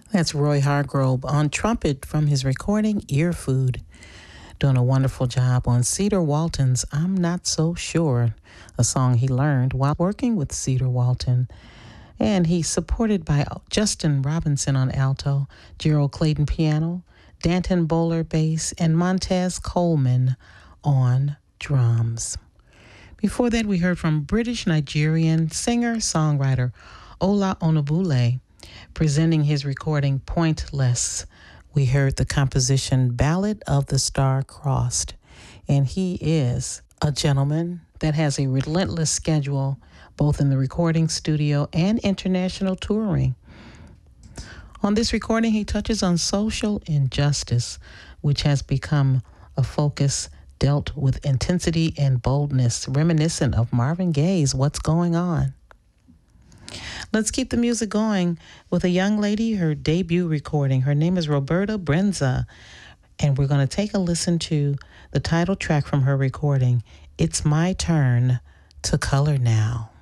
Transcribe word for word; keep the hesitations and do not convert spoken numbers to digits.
That's Roy Hargrove on trumpet from his recording Ear Food. Doing a wonderful job on Cedar Walton's I'm Not So Sure, a song he learned while working with Cedar Walton. And he's supported by Justin Robinson on alto, Gerald Clayton piano, Danton Bowler bass, and Montez Coleman on drums. Before that, we heard from British-Nigerian singer-songwriter Ola Onobule presenting his recording Pointless. We heard the composition Ballad of the Star Crossed, and he is a gentleman that has a relentless schedule both in the recording studio and international touring. On this recording, he touches on social injustice, which has become a focus dealt with intensity and boldness, reminiscent of Marvin Gaye's What's Going On. Let's keep the music going with a young lady, her debut recording. Her name is Roberta Brenza, and we're going to take a listen to the title track from her recording, It's My Turn to Color Now.